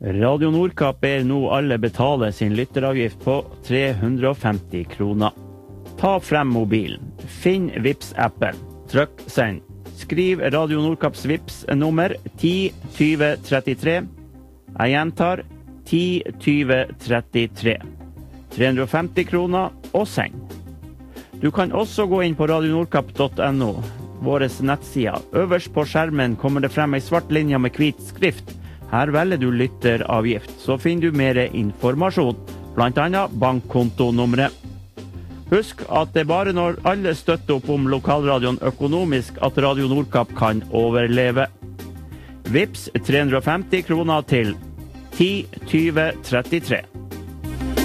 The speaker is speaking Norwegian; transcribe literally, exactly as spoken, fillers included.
Radio Nordkapp ber nå alle betale sin lytteravgift på tre hundre og femti kroner. Ta frem mobilen, finn Vipps-appen, trykk send. Skriv Radio Nordkapps Vipps-nummer ti tjue trettitre. Jeg gjentar ti tjue trettitre. tre hundre og femti kroner og send. Du kan også gå inn på radio nordkapp punktum no, våre nettsider. Øverst på skjermen kommer det frem en svart linje med hvit skrift. Her velger du lytteravgift, så finner du mer informasjon, blant annet bankkontonummeret. Husk at det er bare når alle støtter opp om lokalradioen økonomisk at Radio Nordkapp kan overleve. Vips tre hundre og femti kroner til ti tjue trettitre.